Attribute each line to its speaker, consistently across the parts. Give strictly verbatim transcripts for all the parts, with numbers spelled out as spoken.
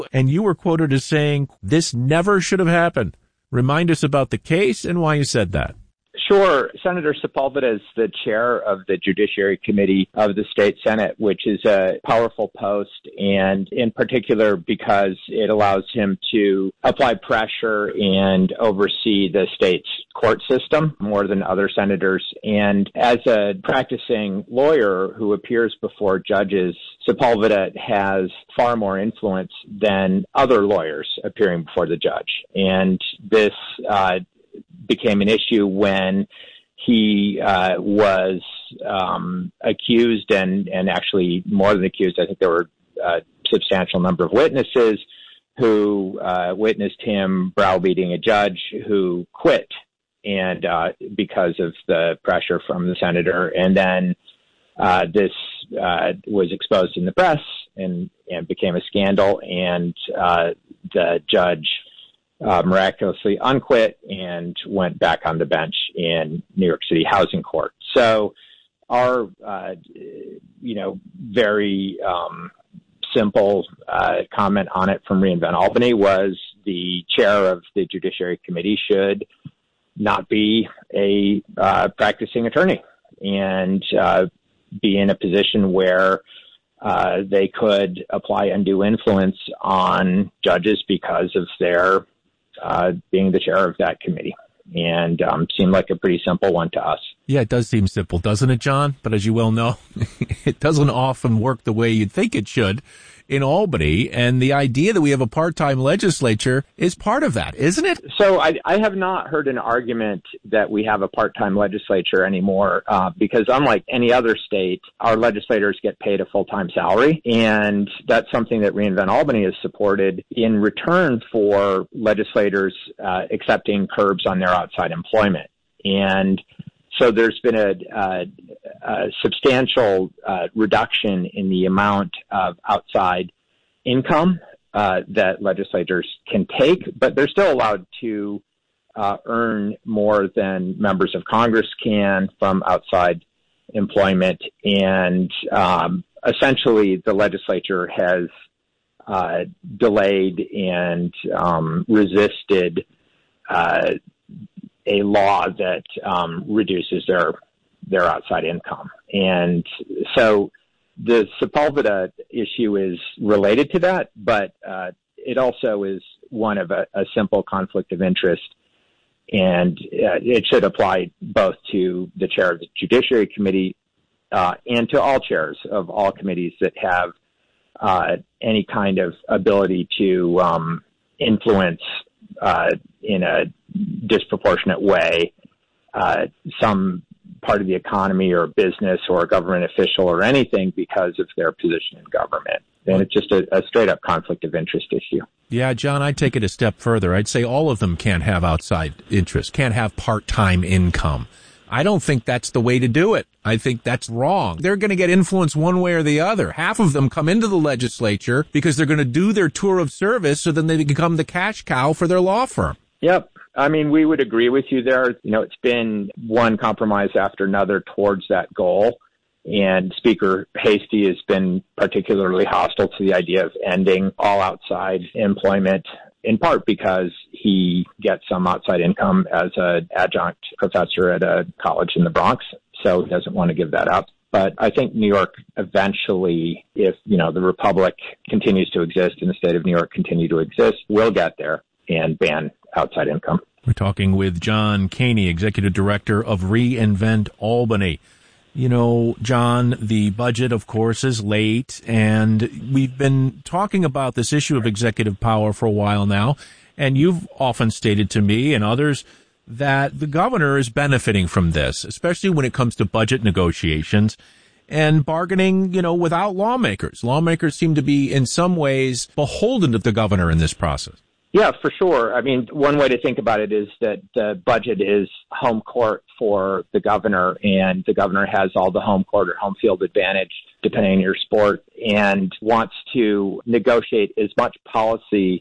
Speaker 1: And you were quoted as saying, this never should have happened. Remind us about the case and why you said that.
Speaker 2: Sure. Senator Sepulveda is the chair of the Judiciary Committee of the State Senate, which is a powerful post, and in particular because it allows him to apply pressure and oversee the state's court system more than other senators. And as a practicing lawyer who appears before judges, Sepulveda has far more influence than other lawyers appearing before the judge. And this uh became an issue when he uh, was um, accused and, and actually more than accused. I think there were a substantial number of witnesses who uh, witnessed him browbeating a judge who quit and uh, because of the pressure from the senator. And then uh, this uh, was exposed in the press and, and became a scandal. And uh, the judge Uh, miraculously unquit and went back on the bench in New York City Housing Court. So our, uh, you know, very um, simple uh, comment on it from reInvent Albany was the chair of the Judiciary Committee should not be a uh, practicing attorney and uh, be in a position where uh, they could apply undue influence on judges because of their Uh, being the chair of that committee, and um, seemed like a pretty simple one to us.
Speaker 1: Yeah, it does seem simple, doesn't it, John? But as you well know, it doesn't often work the way you'd think it should in Albany, and the idea that we have a part-time legislature is part of that, isn't it?
Speaker 2: So I, I have not heard an argument that we have a part-time legislature anymore, uh, because unlike any other state, our legislators get paid a full-time salary, and that's something that reInvent Albany has supported in return for legislators uh, accepting curbs on their outside employment. And so there's been a, a, a substantial uh, reduction in the amount of outside income uh, that legislators can take, but they're still allowed to uh, earn more than members of Congress can from outside employment. And um, essentially, the legislature has uh, delayed and um, resisted uh a law that um, reduces their their outside income. And so the Sepulveda issue is related to that, but uh, it also is one of a, a simple conflict of interest. And uh, it should apply both to the chair of the Judiciary Committee uh, and to all chairs of all committees that have uh, any kind of ability to um, influence uh, in a disproportionate way uh, some part of the economy or business or a government official or anything because of their position in government. And it's just a, a straight-up conflict of interest issue.
Speaker 1: Yeah, John, I'd take it a step further. I'd say all of them can't have outside interest, can't have part-time income. I don't think that's the way to do it. I think that's wrong. They're going to get influence one way or the other. Half of them come into the legislature because they're going to do their tour of service so then they become the cash cow for their law firm.
Speaker 2: Yep. I mean, we would agree with you there. You know, it's been one compromise after another towards that goal. And Speaker Hastie has been particularly hostile to the idea of ending all outside employment, in part because he gets some outside income as an adjunct professor at a college in the Bronx. So he doesn't want to give that up. But I think New York eventually, if, you know, the Republic continues to exist and the state of New York continue to exist, will get there and ban outside income.
Speaker 1: We're talking with John Caney, Executive Director of reInvent Albany. You know, John, the budget, of course, is late, and we've been talking about this issue of executive power for a while now, and you've often stated to me and others that the governor is benefiting from this, especially when it comes to budget negotiations and bargaining, you know, without lawmakers. Lawmakers seem to be, in some ways, beholden to the governor in this process.
Speaker 2: Yeah, for sure. I mean, one way to think about it is that the budget is home court for the governor, and the governor has all the home court or home field advantage, depending on your sport, and wants to negotiate as much policy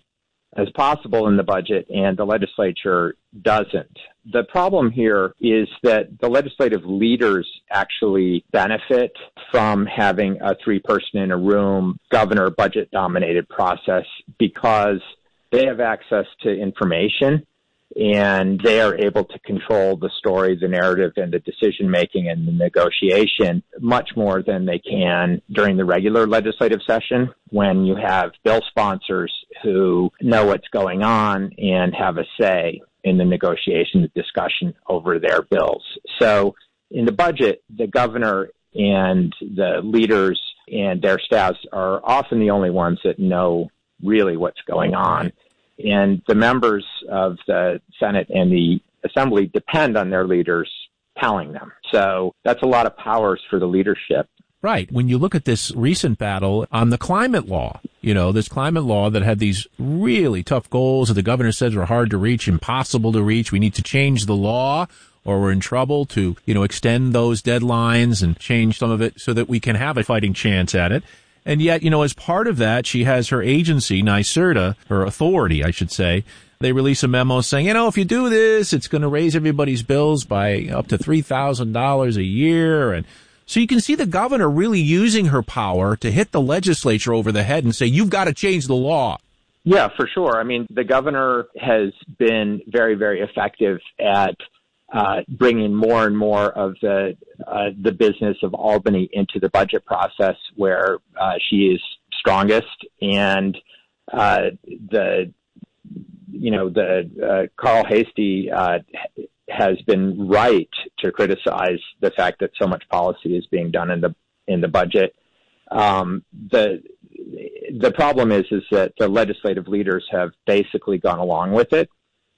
Speaker 2: as possible in the budget, and the legislature doesn't. The problem here is that the legislative leaders actually benefit from having a three-person in a room, governor budget-dominated process because they have access to information and they are able to control the story, the narrative, and the decision-making and the negotiation much more than they can during the regular legislative session when you have bill sponsors who know what's going on and have a say in the negotiation, the discussion over their bills. So in the budget, the governor and the leaders and their staffs are often the only ones that know really what's going on. And the members of the Senate and the Assembly depend on their leaders telling them. So that's a lot of powers for the leadership.
Speaker 1: Right. When you look at this recent battle on the climate law, you know, this climate law that had these really tough goals that the governor says were hard to reach, impossible to reach. We need to change the law or we're in trouble to, you know, extend those deadlines and change some of it so that we can have a fighting chance at it. And yet, you know, as part of that, she has her agency, NYSERDA, her authority, I should say. They release a memo saying, you know, if you do this, it's going to raise everybody's bills by up to three thousand dollars a year. And so you can see the governor really using her power to hit the legislature over the head and say, you've got to change the law.
Speaker 2: Yeah, for sure. I mean, the governor has been very, very effective at Uh, bringing more and more of the uh, the business of Albany into the budget process where uh, she is strongest, and uh, the you know the uh, Carl Hastie uh, has been right to criticize the fact that so much policy is being done in the in the budget. Um, the the problem is is that the legislative leaders have basically gone along with it.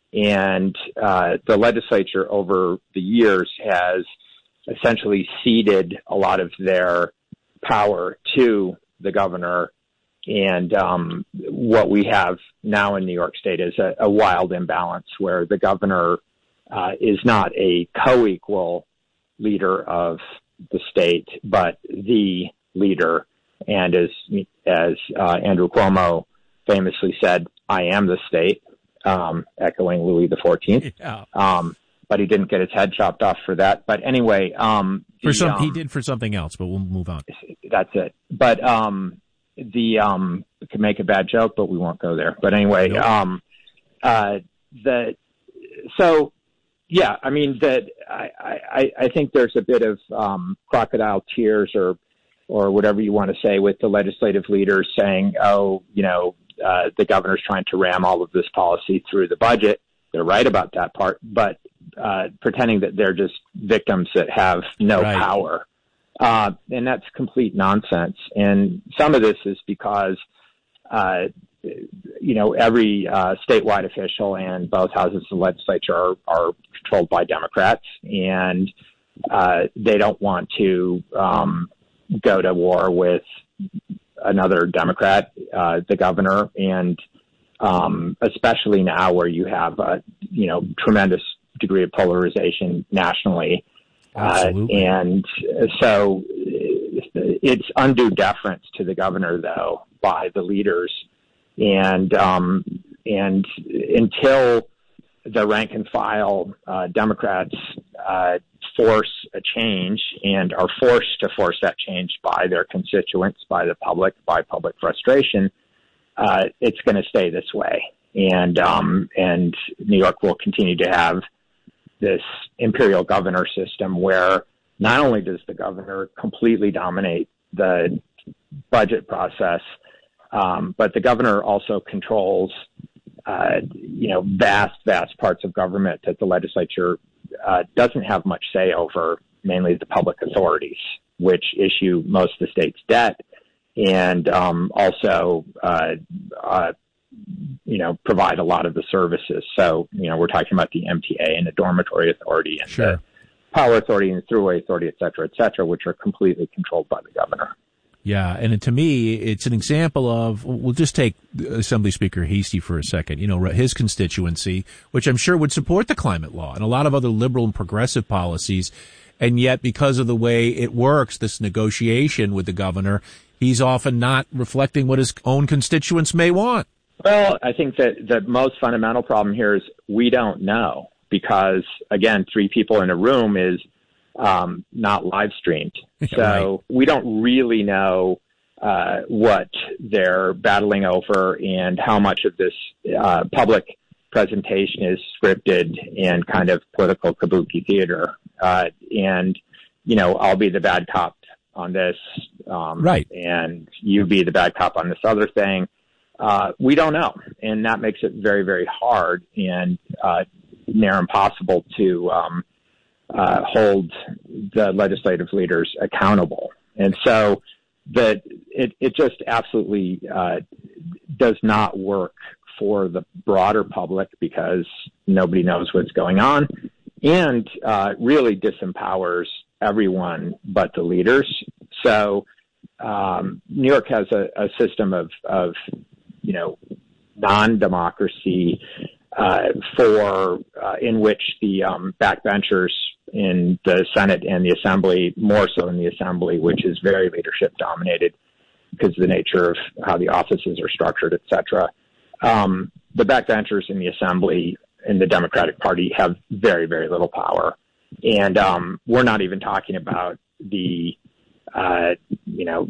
Speaker 2: And uh, the legislature over the years has essentially ceded a lot of their power to the governor. And um, what we have now in New York State is a, a wild imbalance where the governor uh, is not a co-equal leader of the state, but the leader. And as, as uh, Andrew Cuomo famously said, I am the state. Um, echoing Louis the fourteenth.
Speaker 1: Yeah.
Speaker 2: Um, but he didn't get his head chopped off for that. But anyway, um,
Speaker 1: for
Speaker 2: the,
Speaker 1: some,
Speaker 2: um,
Speaker 1: he did for something else, but we'll move on.
Speaker 2: That's it. But, um, the, um, we could make a bad joke, but we won't go there. But anyway,
Speaker 1: nope.
Speaker 2: um, uh, the, so yeah, I mean, that I, I, I think there's a bit of, um, crocodile tears or, or whatever you want to say with the legislative leaders saying, oh, you know, Uh, the governor's trying to ram all of this policy through the budget. They're right about that part, but uh, pretending that they're just victims that have no
Speaker 1: right.
Speaker 2: power. Uh, and that's complete nonsense. And some of this is because, uh, you know, every uh, statewide official and both houses of the legislature are, are controlled by Democrats, and uh, they don't want to um, go to war with another Democrat, uh, the governor, and um, especially now where you have a you know tremendous degree of polarization nationally, uh, and so it's undue deference to the governor, though, by the leaders, and um, and until the rank and file uh, Democrats uh, force a change and are forced to force that change by their constituents, by the public, by public frustration, uh, it's going to stay this way. And, um, and New York will continue to have this imperial governor system where not only does the governor completely dominate the budget process, um, but the governor also controls Uh, you know, vast, vast parts of government that the legislature uh, doesn't have much say over, mainly the public authorities, which issue most of the state's debt and um, also, uh, uh, you know, provide a lot of the services. So, you know, we're talking about the M T A and the dormitory authority and
Speaker 1: sure.
Speaker 2: the power authority and the thruway authority, et cetera, et cetera, which are completely controlled by the governor.
Speaker 1: Yeah, and to me, it's an example of, we'll just take Assembly Speaker Hastie for a second, you know, his constituency, which I'm sure would support the climate law and a lot of other liberal and progressive policies, and yet because of the way it works, this negotiation with the governor, he's often not reflecting what his own constituents may want.
Speaker 2: Well, I think that the most fundamental problem here is we don't know because, again, three people in a room is um, not live streamed. So right. we don't really know uh, what they're battling over and how much of this uh, public presentation is scripted and kind of political kabuki theater. Uh, and, you know, I'll be the bad cop on this. Um,
Speaker 1: right.
Speaker 2: And you be the bad cop on this other thing. Uh, we don't know. And that makes it very, very hard and uh, near impossible to um, uh, hold the legislative leaders accountable. And so that it, it just absolutely uh, does not work for the broader public because nobody knows what's going on and uh, really disempowers everyone but the leaders. So um, New York has a, a system of, of, you know, non-democracy uh, for uh, in which the um, backbenchers in the Senate and the Assembly, more so in the Assembly, which is very leadership dominated because of the nature of how the offices are structured, et cetera. Um, the backbenchers in the Assembly in the Democratic Party have very, very little power. And um, we're not even talking about the, uh, you know,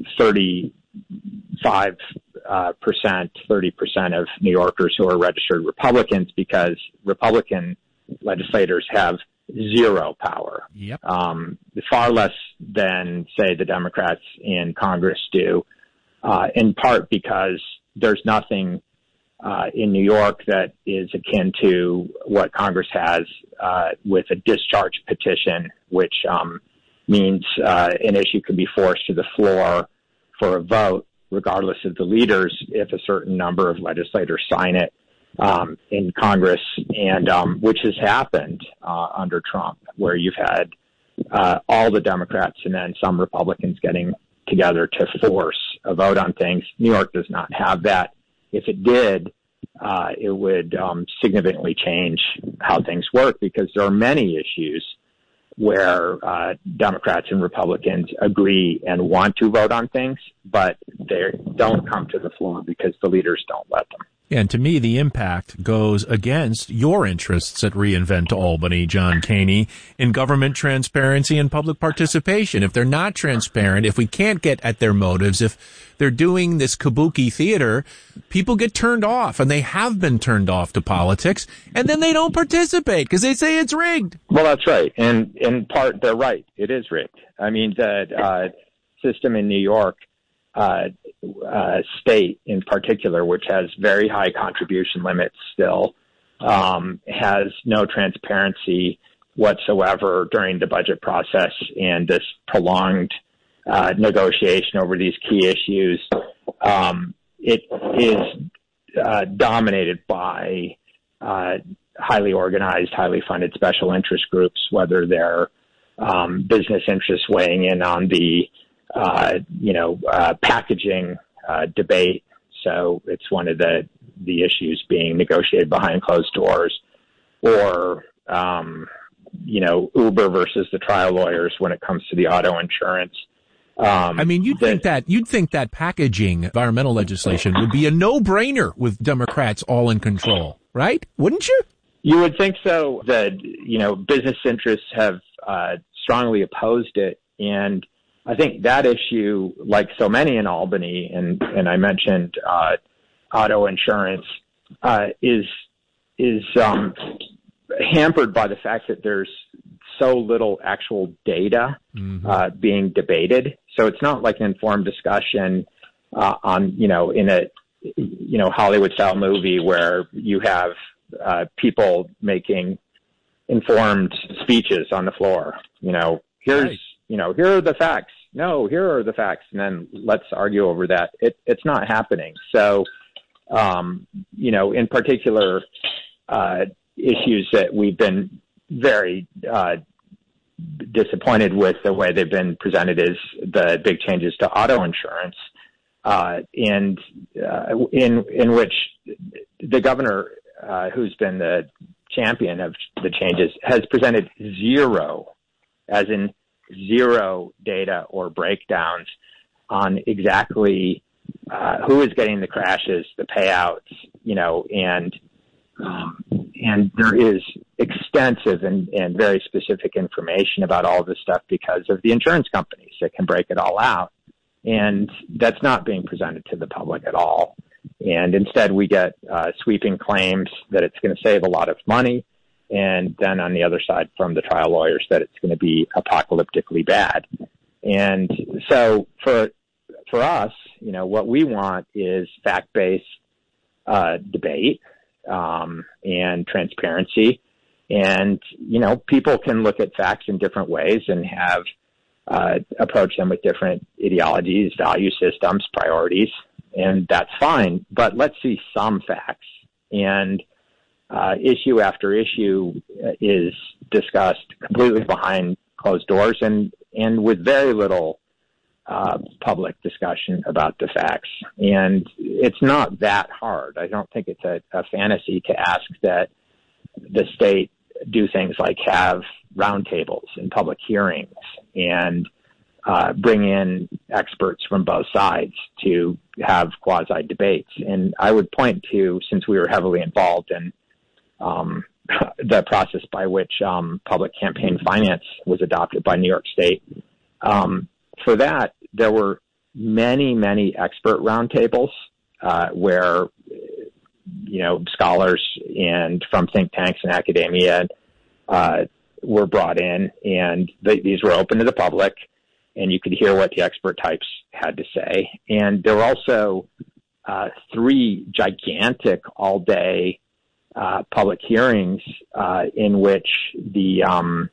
Speaker 2: thirty-five uh, percent, thirty percent of New Yorkers who are registered Republicans because Republican legislators have zero power.
Speaker 1: Yep.
Speaker 2: Um, far less than, say, the Democrats in Congress do, uh, in part because there's nothing Uh, in New York that is akin to what Congress has uh, with a discharge petition, which um, means uh, an issue can be forced to the floor for a vote, regardless of the leaders, if a certain number of legislators sign it um, in Congress, and um, which has happened uh, under Trump, where you've had uh, all the Democrats and then some Republicans getting together to force a vote on things. New York does not have that. If it did, uh, it would um, significantly change how things work because there are many issues where uh, Democrats and Republicans agree and want to vote on things, but they don't come to the floor because the leaders don't let them.
Speaker 1: And to me, the impact goes against your interests at reInvent Albany, John Caney, in government transparency and public participation. If they're not transparent, if we can't get at their motives, if they're doing this kabuki theater, people get turned off, and they have been turned off to politics, and then they don't participate because they say it's rigged.
Speaker 2: Well, that's right. And in part, they're right. It is rigged. I mean, the uh, system in New York, Uh, uh, state in particular, which has very high contribution limits still, um, has no transparency whatsoever during the budget process, and this prolonged uh, negotiation over these key issues. Um, it is uh, dominated by uh, highly organized, highly funded special interest groups, whether they're um, business interests weighing in on the Uh, you know, uh, packaging uh, debate. So it's one of the the issues being negotiated behind closed doors, or um, you know, Uber versus the trial lawyers when it comes to the auto insurance. Um,
Speaker 1: I mean, you'd the, think that you'd think that packaging environmental legislation would be a no-brainer with Democrats all in control, right? Wouldn't you?
Speaker 2: You would think so. That you know, business interests have uh, strongly opposed it, and I think that issue, like so many in Albany, and, and I mentioned uh, auto insurance, uh, is is um, hampered by the fact that there's so little actual data mm-hmm. uh, being debated. So it's not like an informed discussion uh, on, you know, in a you know Hollywood style movie where you have uh, people making informed speeches on the floor. You know, here's. Right. You know, here are the facts. No, here are the facts. And then let's argue over that. It, it's not happening. So, um, you know, in particular, uh, issues that we've been very uh, disappointed with the way they've been presented is the big changes to auto insurance, uh, and uh, in in which the governor, uh, who's been the champion of the changes, has presented zero, as in zero data or breakdowns on exactly uh, who is getting the crashes, the payouts, you know, and um, and there is extensive and, and very specific information about all this stuff because of the insurance companies that can break it all out. And that's not being presented to the public at all. And instead we get uh, sweeping claims that it's going to save a lot of money. And then on the other side from the trial lawyers that it's going to be apocalyptically bad. And so for for us, you know, what we want is fact-based uh, debate um, and transparency. And, you know, people can look at facts in different ways and have uh, approach them with different ideologies, value systems, priorities, and that's fine. But let's see some facts. And uh, issue after issue is discussed completely behind closed doors and, and with very little uh, public discussion about the facts. And it's not that hard. I don't think it's a, a fantasy to ask that the state do things like have roundtables and public hearings and uh, bring in experts from both sides to have quasi debates. And I would point to, since we were heavily involved in um, the process by which um, public campaign finance was adopted by New York State, um, for that, there were many, many expert roundtables uh, where, you know, scholars and from think tanks and academia uh, were brought in, and they, these were open to the public, and you could hear what the expert types had to say. And there were also uh, three gigantic all-day uh, public hearings uh, in which the um,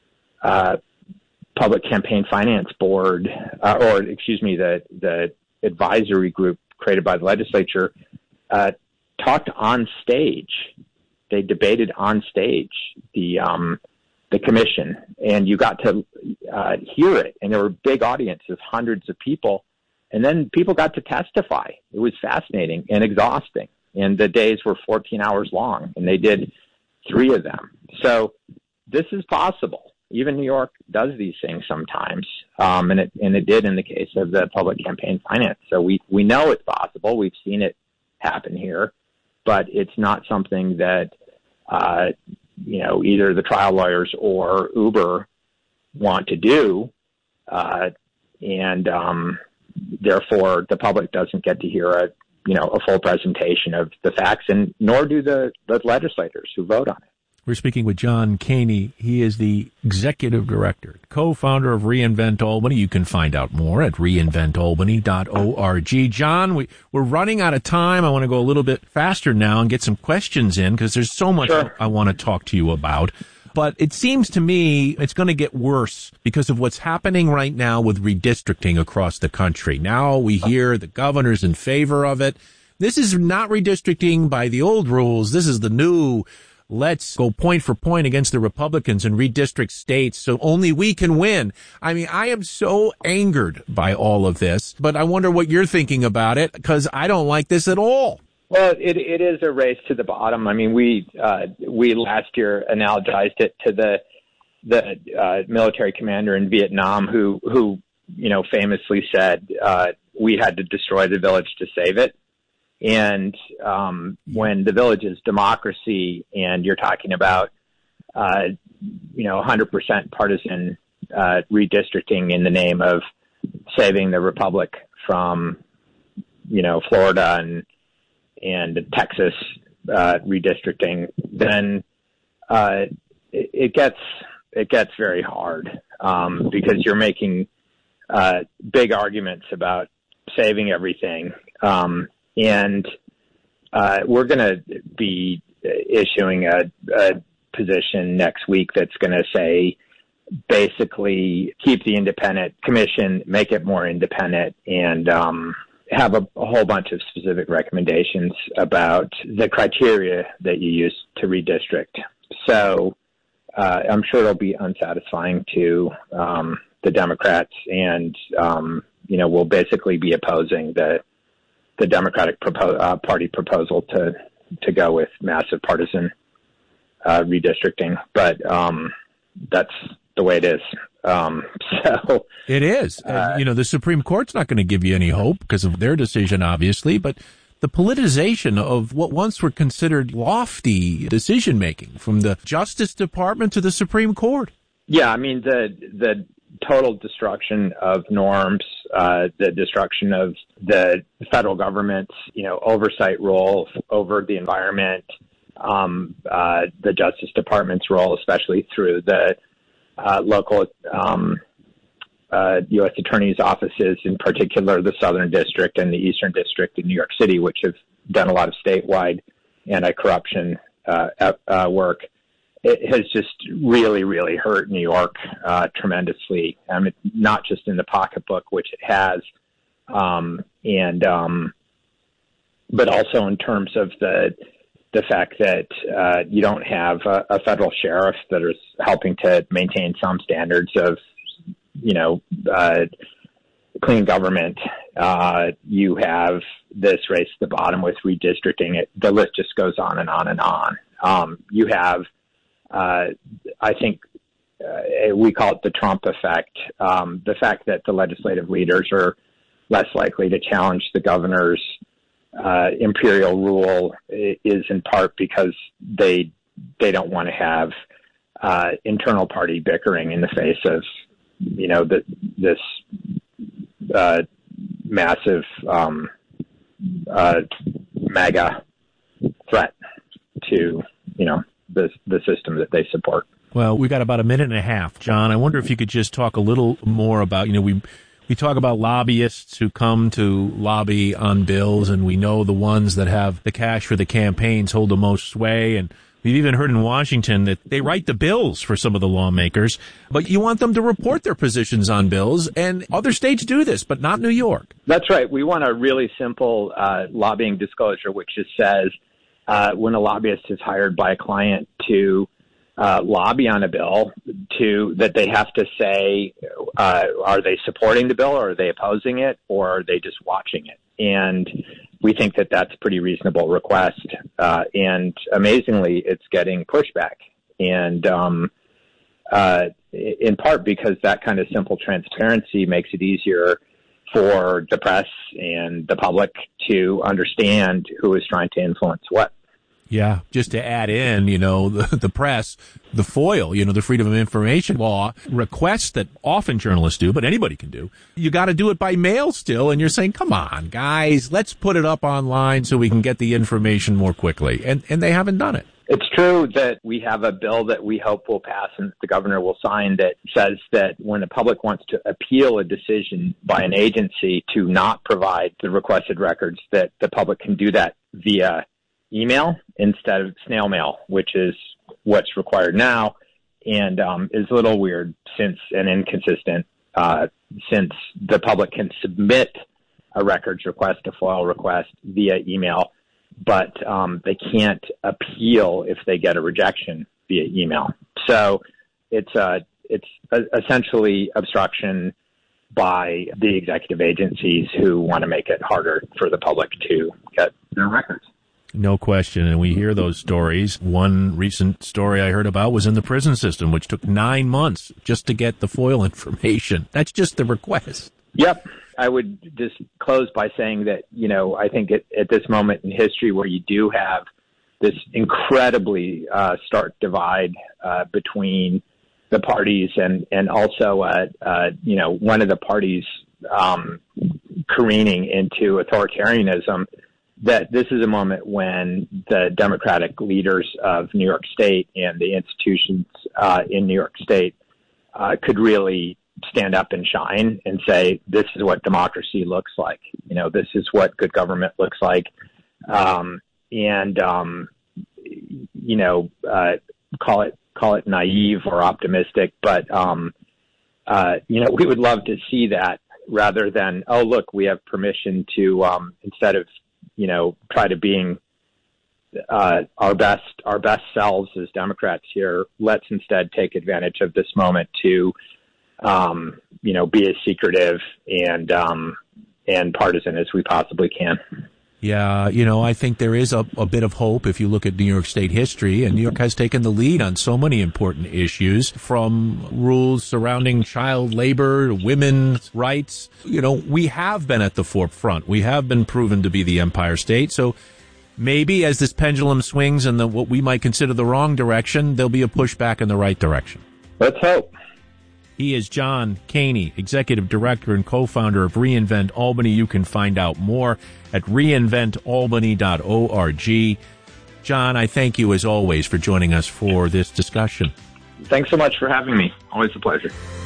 Speaker 2: uh, Public Campaign Finance Board, uh, or excuse me, the the advisory group created by the legislature, uh, talked on stage. They debated on stage the um, the commission, and you got to uh, hear it. And there were big audiences, hundreds of people, and then people got to testify. It was fascinating and exhausting. And the days were fourteen hours long, and they did three of them. So this is possible. Even New York does these things sometimes, um, and it and it did in the case of the public campaign finance. So we we know it's possible. We've seen it happen here, but it's not something that uh, you know either the trial lawyers or Uber want to do, uh, and um, therefore the public doesn't get to hear a you know a full presentation of the facts, and nor do the, the legislators who vote on it.
Speaker 1: We're speaking with John Caney. He is the executive director, co-founder of reInvent Albany. You can find out more at reinvent albany dot org. John, we, we're running out of time. I want to go a little bit faster now and get some questions in because there's so much
Speaker 2: Sure.
Speaker 1: I want to talk to you about. But it seems to me it's going to get worse because of what's happening right now with redistricting across the country. Now we hear the governor's in favor of it. This is not redistricting by the old rules. This is the new. Let's go point for point against the Republicans and redistrict states so only we can win. I mean, I am so angered by all of this, but I wonder what you're thinking about it because I don't like this at all.
Speaker 2: Well, it it is a race to the bottom. I mean, we uh, we last year analogized it to the the uh, military commander in Vietnam who who you know famously said uh, we had to destroy the village to save it. And um, when the village is democracy and you're talking about, uh, you know, one hundred percent partisan uh, redistricting in the name of saving the republic from, you know, Florida and and Texas uh, redistricting, then uh, it, it gets it gets very hard um, because you're making uh, big arguments about saving everything. Um, And uh, we're going to be issuing a, a position next week that's going to say, basically, keep the independent commission, make it more independent, and um, have a, a whole bunch of specific recommendations about the criteria that you use to redistrict. So uh, I'm sure it'll be unsatisfying to um, the Democrats, and um, you know, we'll basically be opposing the the Democratic propo- uh, Party proposal to, to go with massive partisan uh, redistricting. But um, that's the way it is. Um, so
Speaker 1: it is. Uh, you know, the Supreme Court's not going to give you any hope because of their decision, obviously, but the politicization of what once were considered lofty decision making from the Justice Department to the Supreme Court.
Speaker 2: Yeah, I mean, the the total destruction of norms, uh, the destruction of the federal government's, you know, oversight role over the environment, um, uh, the Justice Department's role, especially through the uh, local um, uh, U S attorney's offices, in particular the Southern District and the Eastern District in New York City, which have done a lot of statewide anti-corruption uh, uh, work. It has just really, really hurt New York uh, tremendously. I mean, not just in the pocketbook, which it has, um, and um, but also in terms of the the fact that uh, you don't have a, a federal sheriff that is helping to maintain some standards of, you know, uh, clean government. Uh, you have this race to the bottom with redistricting. It, the list just goes on and on and on. Um, you have Uh, I think uh, we call it the Trump effect. Um, the fact that the legislative leaders are less likely to challenge the governor's uh, imperial rule is in part because they they don't want to have uh, internal party bickering in the face of, you know, the, this uh, massive um, uh, MAGA threat to, you know, the the system that they support.
Speaker 1: Well, we got about a minute and a half, John. I wonder if you could just talk a little more about, you know, we we talk about lobbyists who come to lobby on bills, and we know the ones that have the cash for the campaigns hold the most sway, and we've even heard in Washington that they write the bills for some of the lawmakers, but you want them to report their positions on bills, and other states do this, but not New York.
Speaker 2: That's right. We want a really simple uh, lobbying disclosure, which just says, Uh, when a lobbyist is hired by a client to uh, lobby on a bill, to that they have to say, uh, are they supporting the bill, or are they opposing it, or are they just watching it? And we think that that's a pretty reasonable request. Uh, and amazingly, it's getting pushback. And um, uh, in part because that kind of simple transparency makes it easier for the press and the public to understand who is trying to influence what.
Speaker 1: Yeah, just to add in, you know, the, the press, the FOIL, you know, the Freedom of Information Law requests that often journalists do, but anybody can do. You got to do it by mail still, and you're saying, come on, guys, let's put it up online so we can get the information more quickly. And, and they haven't done it.
Speaker 2: It's true that we have a bill that we hope will pass and the governor will sign that says that when the public wants to appeal a decision by an agency to not provide the requested records, that the public can do that via email instead of snail mail, which is what's required now, and um, is a little weird since and inconsistent uh, since the public can submit a records request, a FOIL request via email, but um, they can't appeal if they get a rejection via email. So it's uh, it's essentially obstruction by the executive agencies who want to make it harder for the public to get their records.
Speaker 1: No question. And we hear those stories. One recent story I heard about was in the prison system, which took nine months just to get the FOIL information. That's just the request.
Speaker 2: Yep. I would just close by saying that, you know, I think at, at this moment in history where you do have this incredibly uh, stark divide uh, between the parties and, and also, uh, uh, you know, one of the parties um, careening into authoritarianism, that this is a moment when the Democratic leaders of New York State and the institutions uh, in New York State uh, could really stand up and shine and say, this is what democracy looks like. You know, this is what good government looks like. Um, and, um, you know, uh, call it, call it naive or optimistic, but, um, uh, you know, we would love to see that rather than, oh, look, we have permission to, um, instead of, you know, try to being uh, our best, our best selves as Democrats here. Let's instead take advantage of this moment to, um, you know, be as secretive and um, and partisan as we possibly can.
Speaker 1: Yeah, you know, I think there is a, a bit of hope if you look at New York State history, and New York has taken the lead on so many important issues, from rules surrounding child labor, women's rights. You know, we have been at the forefront. We have been proven to be the Empire State. So maybe as this pendulum swings in the what we might consider the wrong direction, there'll be a push back in the right direction.
Speaker 2: Let's hope.
Speaker 1: He is John Caney, Executive Director and co-founder of reInvent Albany. You can find out more at reinvent albany dot org. John, I thank you as always for joining us for this discussion.
Speaker 2: Thanks so much for having me. Always a pleasure.